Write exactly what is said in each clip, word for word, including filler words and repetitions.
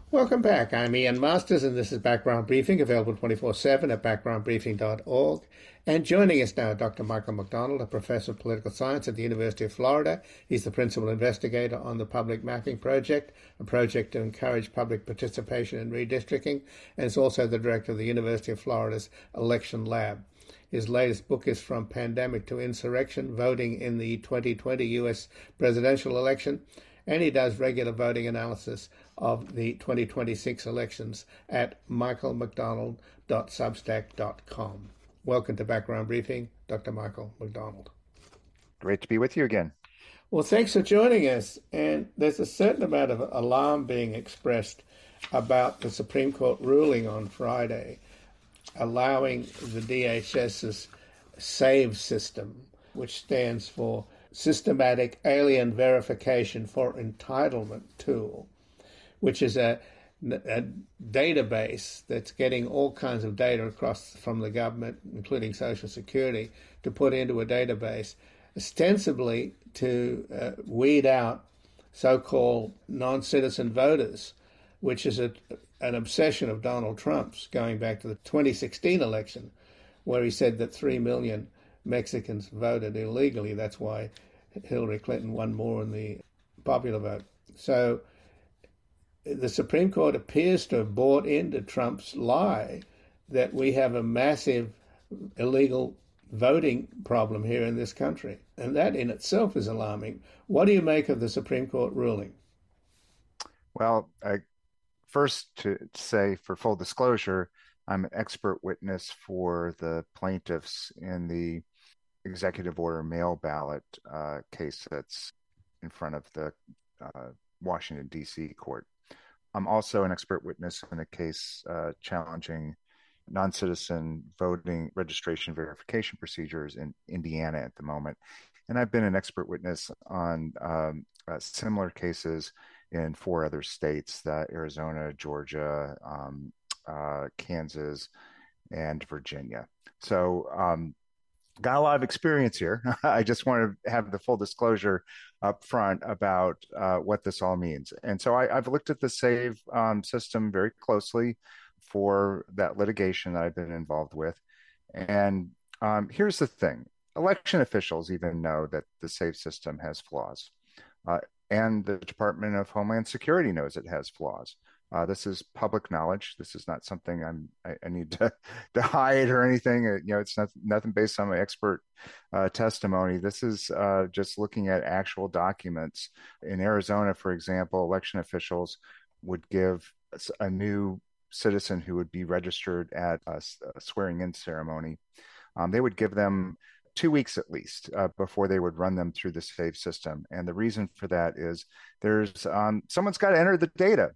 Welcome back. I'm Ian Masters, and this is Background Briefing, available twenty-four seven at background briefing dot org. And joining us now, Doctor Michael McDonald, a professor of political science at the University of Florida. He's the principal investigator on the Public Mapping Project, a project to encourage public participation in redistricting, and is also the director of the University of Florida's Election Lab. His latest book is From Pandemic to Insurrection, Voting in the twenty twenty U S Presidential Election, and he does regular voting analysis of the twenty twenty-six elections at michael mcdonald dot substack dot com. Welcome to Background Briefing, Doctor Michael McDonald. Great to be with you again. Well, thanks for joining us. And there's a certain amount of alarm being expressed about the Supreme Court ruling on Friday, allowing the DHS's SAVE system, which stands for Systematic Alien Verification for Entitlement tool, which is a, a database that's getting all kinds of data across from the government, including Social Security, to put into a database, ostensibly to uh, weed out so-called non-citizen voters, which is a, an obsession of Donald Trump's going back to the twenty sixteen election, where he said that three million Mexicans voted illegally. That's why Hillary Clinton won more in the popular vote. So the Supreme Court appears to have bought into Trump's lie that we have a massive illegal voting problem here in this country. And that in itself is alarming. What do you make of the Supreme Court ruling? Well, I, first to say, for full disclosure, I'm an expert witness for the plaintiffs in the executive order mail ballot uh, case that's in front of the uh, Washington, D C court. I'm also an expert witness in a case uh, challenging non-citizen voting registration verification procedures in Indiana at the moment. And I've been an expert witness on um, uh, similar cases in four other states, that Arizona, Georgia, um, uh, Kansas, and Virginia. So um, got a lot of experience here. I just want to have the full disclosure up front about uh, what this all means. And so I, I've looked at the SAVE um, system very closely for that litigation that I've been involved with. And um, here's the thing. Election officials even know that the SAVE system has flaws. Uh, and the Department of Homeland Security knows it has flaws. Uh, this is public knowledge. This is not something I'm, I, I need to, to hide or anything. Uh, you know, it's not, nothing based on my expert uh, testimony. This is uh, just looking at actual documents. In Arizona, for example, election officials would give a new citizen who would be registered at a, a swearing-in ceremony. Um, they would give them two weeks at least uh, before they would run them through the SAVE system. And the reason for that is there's um, someone's got to enter the data.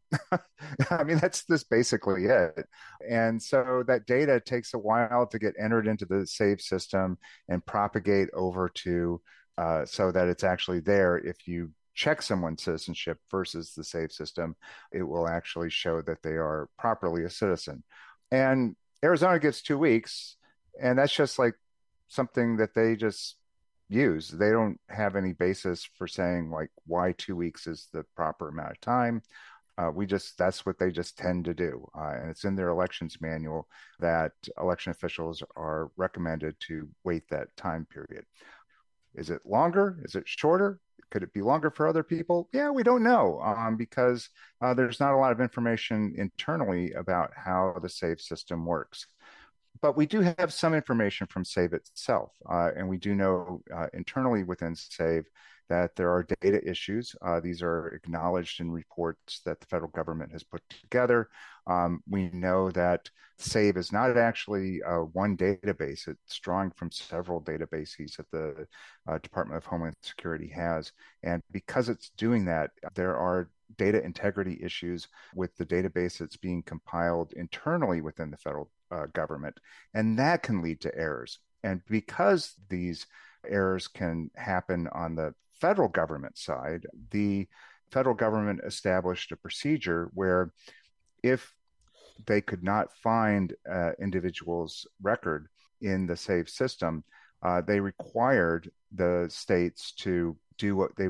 I mean, that's this basically it. And so that data takes a while to get entered into the SAVE system and propagate over to uh, so that it's actually there. If you check someone's citizenship versus the SAVE system, it will actually show that they are properly a citizen. And Arizona gets two weeks, and that's just like something that they just use. They don't have any basis for saying like why two weeks is the proper amount of time. Uh, we just, that's what they just tend to do. Uh, and it's in their elections manual that election officials are recommended to wait that time period. Is it longer? Is it shorter? Could it be longer for other people? Yeah, we don't know um, because uh, there's not a lot of information internally about how the SAVE system works. But we do have some information from SAVE itself, uh, and we do know uh, internally within SAVE that there are data issues. Uh, these are acknowledged in reports that the federal government has put together. Um, we know that SAVE is not actually uh, one database. It's drawing from several databases that the uh, Department of Homeland Security has. And because it's doing that, there are data integrity issues with the database that's being compiled internally within the federal uh, government. And that can lead to errors. And because these errors can happen on the federal government side, the federal government established a procedure where if they could not find uh, individuals' record in the SAVE system, uh, they required the states to do what they